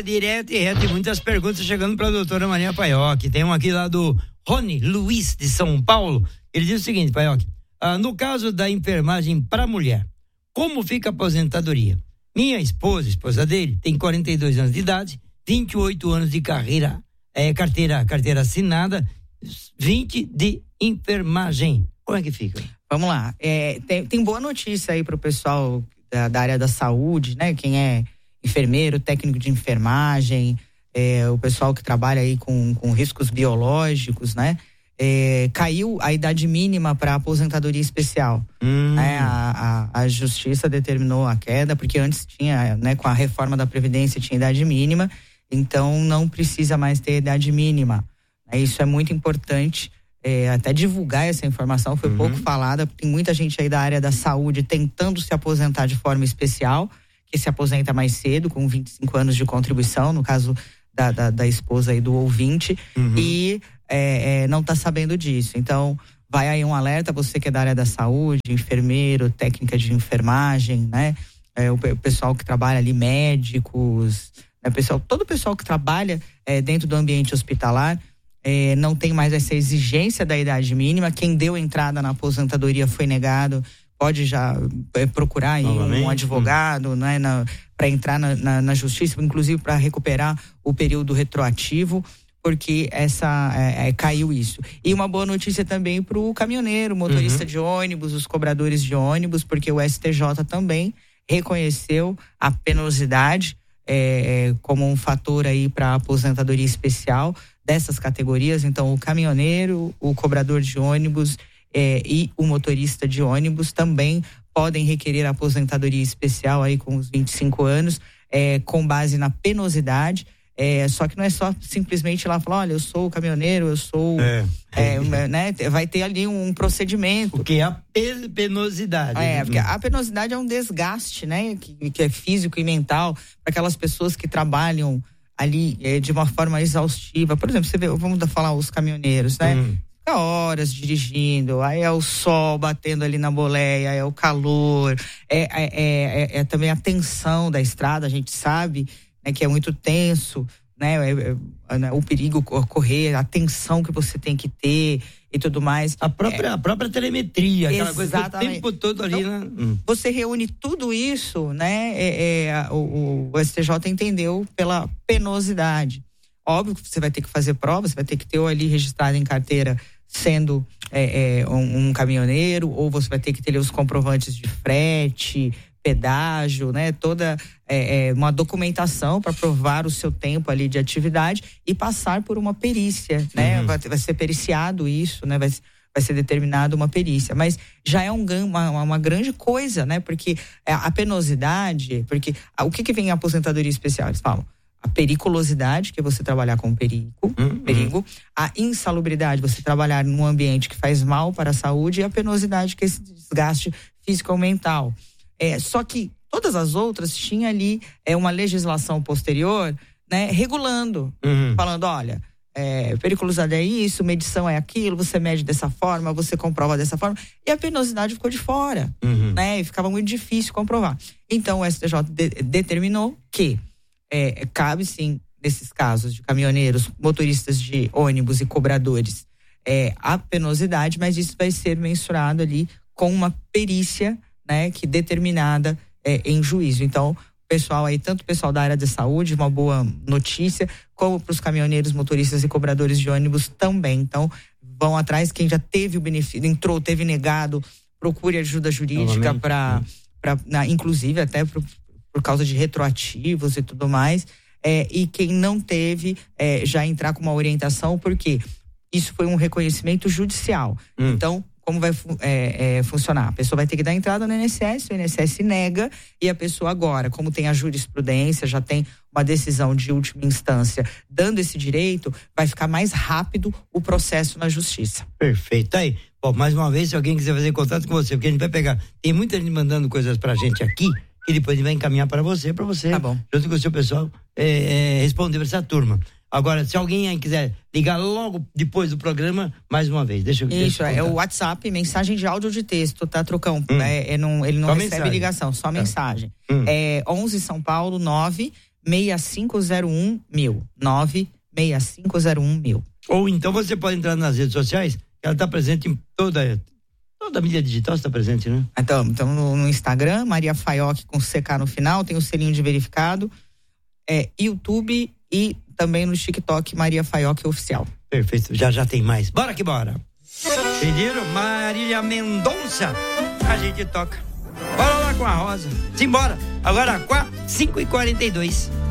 direto e reto, e muitas perguntas chegando para a doutora Maria Paioc. Tem um aqui lá do Rony Luiz, de São Paulo. Ele diz o seguinte, Paioc, no caso da enfermagem para mulher, como fica a aposentadoria? Minha esposa dele, tem 42 anos de idade, 28 anos de carreira, carteira assinada, 20 de enfermagem. Como é que fica? Vamos lá. Tem boa notícia aí para o pessoal da área da saúde, né? Quem é enfermeiro, técnico de enfermagem, o pessoal que trabalha aí com riscos biológicos, né? Caiu a idade mínima para aposentadoria especial. A justiça determinou a queda, porque antes tinha, né, com a reforma da Previdência tinha idade mínima, então não precisa mais ter idade mínima. Isso é muito importante, até divulgar essa informação, foi pouco falada, tem muita gente aí da área da saúde tentando se aposentar de forma especial, que se aposenta mais cedo, com 25 anos de contribuição, no caso da esposa aí do ouvinte, e não está sabendo disso. Então, vai aí um alerta, você que é da área da saúde, enfermeiro, técnica de enfermagem, né? O pessoal que trabalha ali, médicos, né? Todo o pessoal que trabalha dentro do ambiente hospitalar, não tem mais essa exigência da idade mínima. Quem deu entrada na aposentadoria foi negado, pode já procurar aí um advogado, né, para entrar na justiça, inclusive para recuperar o período retroativo, porque caiu isso. E uma boa notícia também para o caminhoneiro, motorista de ônibus, os cobradores de ônibus, porque o STJ também reconheceu a penosidade como um fator aí para a aposentadoria especial dessas categorias. Então, o caminhoneiro, o cobrador de ônibus e o motorista de ônibus também podem requerer aposentadoria especial aí com os 25 anos, com base na penosidade. Só que não é só simplesmente lá falar, olha, eu sou caminhoneiro, eu sou né? Vai ter ali um procedimento. Porque a penosidade. Porque a penosidade é um desgaste, né? Que é físico e mental para aquelas pessoas que trabalham ali de uma forma exaustiva. Por exemplo, você vê, vamos falar os caminhoneiros, né? Fica horas dirigindo, aí é o sol batendo ali na boleia, é o calor, também a tensão da estrada, a gente sabe, né, que é muito tenso, né, o perigo ocorrer, a tensão que você tem que ter e tudo mais. A própria telemetria, aquela coisa o tempo todo ali, então, né? Você reúne tudo isso, né, o STJ entendeu pela penosidade. Óbvio que você vai ter que fazer prova, você vai ter que ter ali registrado em carteira sendo um caminhoneiro, ou você vai ter que ter ali os comprovantes de frete, pedágio, né? Toda uma documentação para provar o seu tempo ali de atividade e passar por uma perícia, né? Vai ser periciado isso, né? Vai ser determinado uma perícia, mas já é uma grande coisa, né? Porque a penosidade, porque o que vem em aposentadoria especial? Eles falam a periculosidade, que é você trabalhar com perigo, a insalubridade, você trabalhar num ambiente que faz mal para a saúde, e a penosidade, que é esse desgaste físico ou mental. Só que todas as outras tinha ali uma legislação posterior, né, regulando, falando, olha, periculosidade é isso, medição é aquilo, você mede dessa forma, você comprova dessa forma, e a penosidade ficou de fora, né, e ficava muito difícil comprovar. Então o STJ determinou que cabe sim, nesses casos de caminhoneiros, motoristas de ônibus e cobradores, a penosidade, mas isso vai ser mensurado ali com uma perícia, né, que determinada em juízo. Então, pessoal aí, tanto o pessoal da área de saúde, uma boa notícia, como para os caminhoneiros, motoristas e cobradores de ônibus também. Então, vão atrás, quem já teve o benefício, teve negado, procure ajuda jurídica inclusive até por causa de retroativos e tudo mais, e quem não teve, já entrar com uma orientação, porque isso foi um reconhecimento judicial. Então, como vai funcionar? A pessoa vai ter que dar entrada no INSS, o INSS nega, e a pessoa agora, como tem a jurisprudência, já tem uma decisão de última instância dando esse direito, vai ficar mais rápido o processo na justiça. Perfeito. Aí, mais uma vez, se alguém quiser fazer contato com você, porque a gente vai pegar, tem muita gente mandando coisas pra gente aqui, e depois a gente vai encaminhar para você, tá bom, junto com o seu pessoal, responder para essa turma. Agora, se alguém aí quiser ligar logo depois do programa, mais uma vez, deixa eu Isso, o WhatsApp, mensagem de áudio ou de texto, tá, Trocão? Ele não só recebe mensagem. ligação, só mensagem. 11 São Paulo, 96501.000. 96501.000. Ou então você pode entrar nas redes sociais, ela está presente em toda a mídia digital, está presente, né? Então no Instagram, Maria Faioc com CK no final, tem o selinho de verificado, YouTube e também no TikTok, Maria Faioc Oficial. Perfeito, já tem mais. Bora que bora. Pediram Marília Mendonça, a gente toca. Bora lá com a Rosa. Simbora, agora 5h42.